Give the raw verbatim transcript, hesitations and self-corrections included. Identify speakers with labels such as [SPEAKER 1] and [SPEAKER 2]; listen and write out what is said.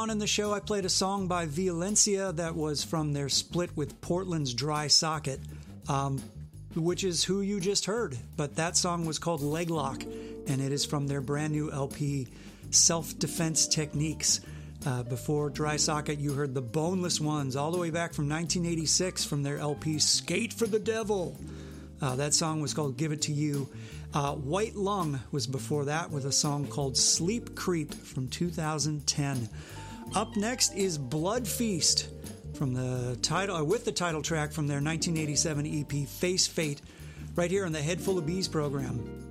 [SPEAKER 1] on in the show, I played a song by Violencia that was from their split with Portland's Dry Socket, um, which is who you just heard. But that song was called Leg Lock, and it is from their brand new L P, Self-Defense Techniques. Uh, before Dry Socket, you heard the Boneless Ones, all the way back from nineteen eighty-six from their L P, Skate for the Devil. Uh, that song was called Give It to You. Uh, White Lung was before that with a song called Sleep Creep from two thousand ten. Up next is Blood Feast from the title, uh, with the title track from their nineteen eighty-seven E P, Face Fate, right here on the Head Full of Bees program.